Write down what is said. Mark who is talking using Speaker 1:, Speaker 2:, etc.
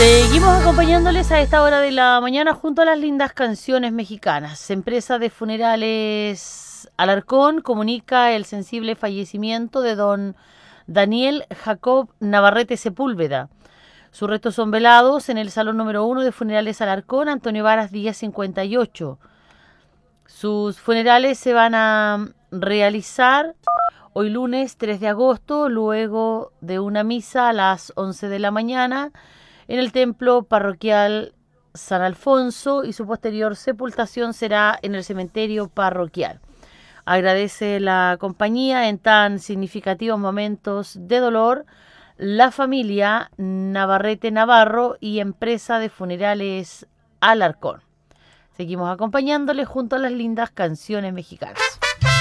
Speaker 1: Seguimos acompañándoles a esta hora de la mañana junto a las lindas canciones mexicanas. Empresa de Funerales Alarcón comunica el sensible fallecimiento de don Daniel Jacob Navarrete Sepúlveda. Sus restos son velados en el salón número 1 de Funerales Alarcón, Antonio Varas Díaz 58. Sus funerales se van a realizar hoy lunes 3 de agosto, luego de una misa a las 11 de la mañana, en el templo parroquial San Alfonso, y su posterior sepultación será en el cementerio parroquial. Agradece la compañía en tan significativos momentos de dolor la familia Navarrete Navarro y Empresa de Funerales Alarcón. Seguimos acompañándoles junto a las lindas canciones mexicanas.